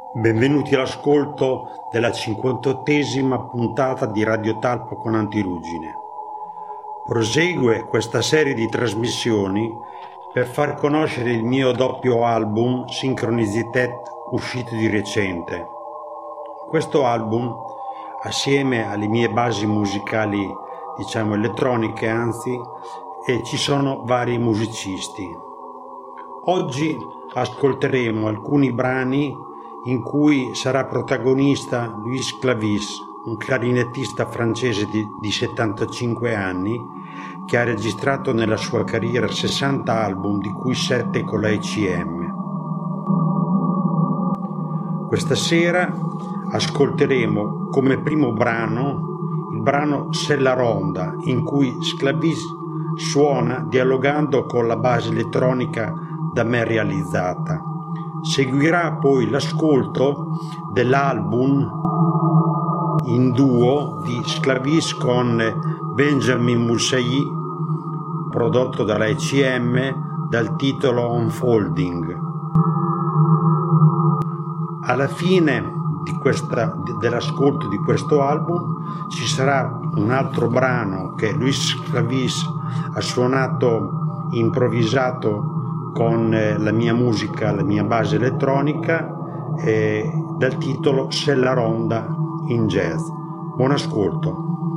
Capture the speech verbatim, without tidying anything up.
Benvenuti all'ascolto della cinquantottesima puntata di Radio Talpa con Antirugine. Prosegue questa serie di trasmissioni per far conoscere il mio doppio album Synchronicitet uscito di recente. Questo album, assieme alle mie basi musicali, diciamo elettroniche anzi, e ci sono vari musicisti. Oggi ascolteremo alcuni brani in cui sarà protagonista Louis Clavis, un clarinettista francese di, di settantacinque anni che ha registrato nella sua carriera sessanta album, di cui sette con la E C M. Questa sera ascolteremo come primo brano il brano C'est la ronda, in cui Clavis suona dialogando con la base elettronica da me realizzata. Seguirà poi l'ascolto dell'album in duo di Clavis con Benjamin Moussaï, prodotto dalla E C M, dal titolo Unfolding. Alla fine di questa, dell'ascolto di questo album ci sarà un altro brano che Louis Clavis ha suonato improvvisato con la mia musica, la mia base elettronica, eh, dal titolo C'est la ronda in jazz. Buon ascolto.